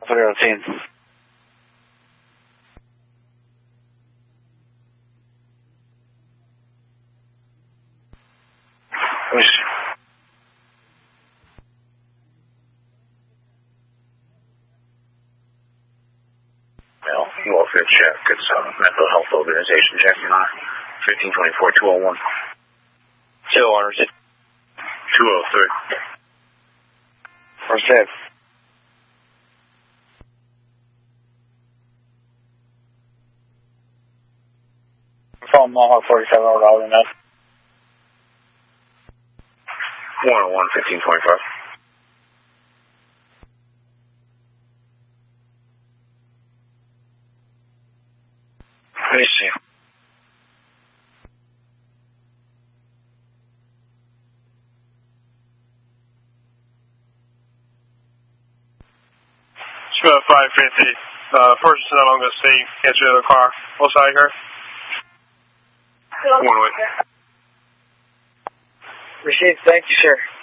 routine. Well, welfare check. It's a mental health organization check. 1524-201. 201, receive. 203. Receive. From Mohawk 47 over Alden, 101, 1525. Let me see. It's 550. First is not on the scene. Answer to the car. What's out here? 108. Received. Thank you, sir.